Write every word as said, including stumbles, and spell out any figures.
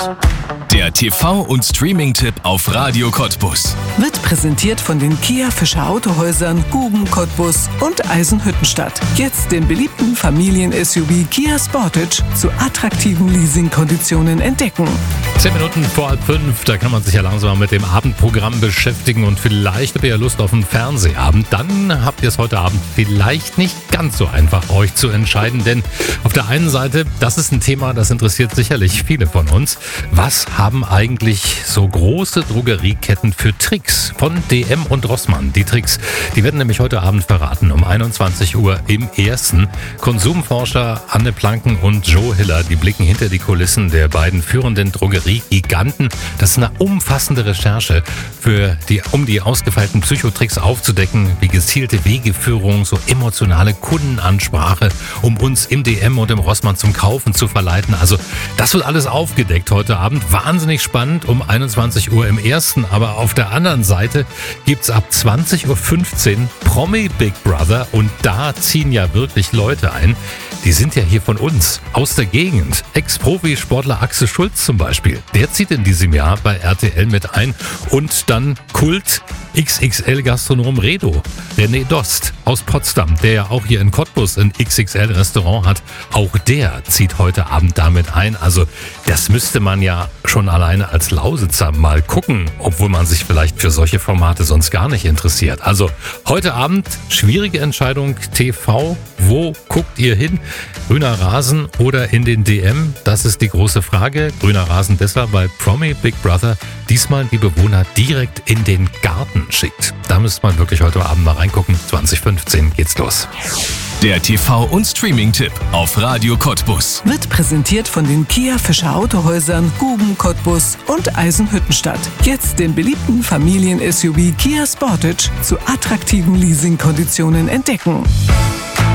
Der T V- und Streaming-Tipp auf Radio Cottbus. Wird präsentiert von den Kia Fischer Autohäusern Guben, Cottbus und Eisenhüttenstadt. Jetzt den beliebten Familien-S U V Kia Sportage zu attraktiven Leasingkonditionen entdecken. Zehn Minuten vor halb fünf, da kann man sich ja langsam mit dem Abendprogramm beschäftigen und vielleicht habt ihr ja Lust auf einen Fernsehabend. Dann habt ihr es heute Abend vielleicht nicht ganz so einfach, euch zu entscheiden, denn auf der einen Seite, das ist ein Thema, das interessiert sicherlich viele von uns. Was haben eigentlich so große Drogerieketten für Tricks von D M und Rossmann? Die Tricks, die werden nämlich heute Abend verraten um einundzwanzig Uhr im Ersten. Konsumforscher Anne Planken und Joe Hiller, die blicken hinter die Kulissen der beiden führenden Drogeriegiganten. Das ist eine umfassende Recherche, für die, um die ausgefeilten Psychotricks aufzudecken, wie gezielte Wegeführung, so emotionale Kundenansprache, um uns im D M und im Rossmann zum Kaufen zu verleiten. Also das wird alles aufgedeckt heute Abend. Wahnsinnig spannend um einundzwanzig Uhr im Ersten. Aber auf der anderen Seite gibt's ab zwanzig Uhr fünfzehn Promi Big Brother und da ziehen ja wirklich Leute ein. Die sind ja hier von uns, aus der Gegend. Ex-Profisportler Axel Schulz zum Beispiel. Der zieht in diesem Jahr bei R T L mit ein. Und dann Kult X X L-Gastronom Redo, René Dost aus Potsdam, der ja auch hier in Cottbus ein X X L-Restaurant hat. Auch der zieht heute Abend damit ein. Also das müsste man ja schon alleine als Lausitzer mal gucken, obwohl man sich vielleicht für solche Formate sonst gar nicht interessiert. Also heute Abend schwierige Entscheidung T V. Wo guckt ihr hin? Grüner Rasen oder in den D M? Das ist die große Frage. Grüner Rasen deshalb, weil Promi Big Brother diesmal die Bewohner direkt in den Garten schickt. Da müsste man wirklich heute Abend mal reingucken. zwanzig fünfzehn geht's los. Der T V- und Streaming-Tipp auf Radio Cottbus. Wird präsentiert von den Kia Fischer Autohäusern Guben, Cottbus und Eisenhüttenstadt. Jetzt den beliebten Familien-S U V Kia Sportage zu attraktiven Leasingkonditionen entdecken.